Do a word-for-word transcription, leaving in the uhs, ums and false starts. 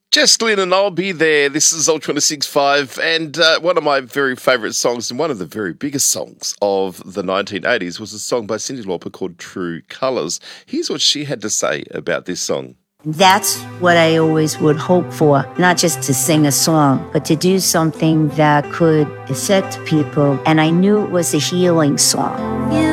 Just Lynn and I'll be there. This is Ultra one oh six point five, and uh, one of my very favourite songs and one of the very biggest songs of the nineteen eighties was a song by Cyndi Lauper called True Colours. Here's what she had to say about this song. That's what I always would hope for, not just to sing a song, but to do something that could affect people, and I knew it was a healing song.